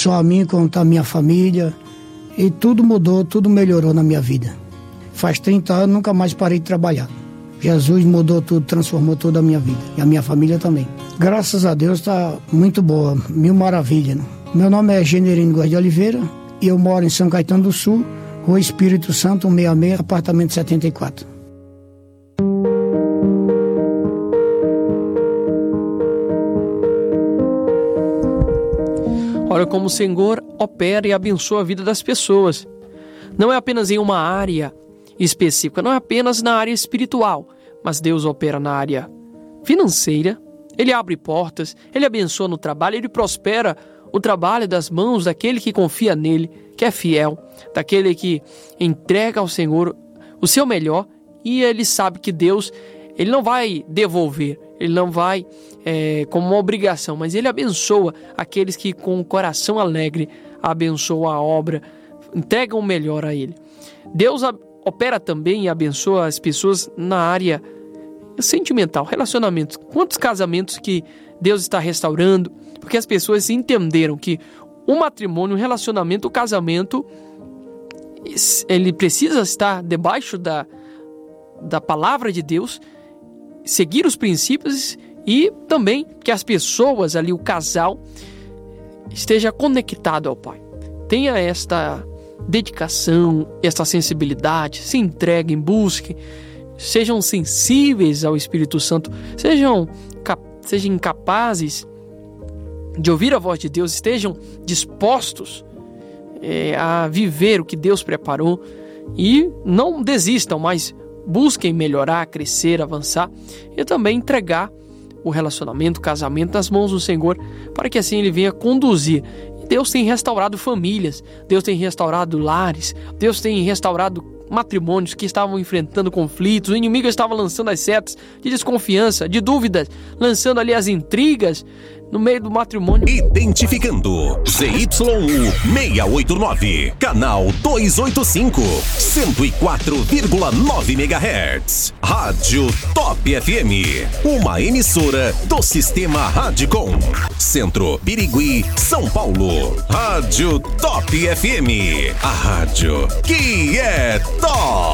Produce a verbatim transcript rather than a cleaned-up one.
só a mim, quanto a minha família. E tudo mudou, tudo melhorou na minha vida. Faz trinta anos, nunca mais parei de trabalhar. Jesus mudou tudo, transformou toda a minha vida. E a minha família também. Graças a Deus está muito boa, mil maravilhas. Né? Meu nome é Generino Góes de Oliveira e eu moro em São Caetano do Sul, Rua Espírito Santo, cento e sessenta e seis, apartamento setenta e quatro. Olha como o Senhor opera e abençoa a vida das pessoas. Não é apenas em uma área específica, não é apenas na área espiritual, mas Deus opera na área financeira. Ele abre portas, Ele abençoa no trabalho, Ele prospera o trabalho das mãos daquele que confia nele, que é fiel, daquele que entrega ao Senhor o seu melhor e ele sabe que Deus, Ele não vai devolver, Ele não vai é, como uma obrigação, mas Ele abençoa aqueles que com o coração alegre abençoam a obra, entregam o melhor a Ele. Deus opera também e abençoa as pessoas na área sentimental, relacionamentos. Quantos casamentos que Deus está restaurando, porque as pessoas entenderam que o matrimônio, o relacionamento, o casamento, ele precisa estar debaixo da, da palavra de Deus, seguir os princípios e também que as pessoas ali, o casal, esteja conectado ao Pai. Tenha esta dedicação, esta sensibilidade, se entreguem, busquem, sejam sensíveis ao Espírito Santo, sejam, sejam capazes de ouvir a voz de Deus, estejam dispostos é, a viver o que Deus preparou e não desistam, mas busquem melhorar, crescer, avançar e também entregar o relacionamento, o casamento nas mãos do Senhor, para que assim Ele venha conduzir. Deus tem restaurado famílias, Deus tem restaurado lares, Deus tem restaurado matrimônios que estavam enfrentando conflitos, o inimigo estava lançando as setas de desconfiança, de dúvidas, lançando ali as intrigas no meio do matrimônio. Identificando Z Y U seiscentos e oitenta e nove, canal duzentos e oitenta e cinco, cento e quatro vírgula nove megahertz. Rádio Top F M, uma emissora do Sistema Radicom. Centro, Birigui, São Paulo. Rádio Top F M, a rádio que é top.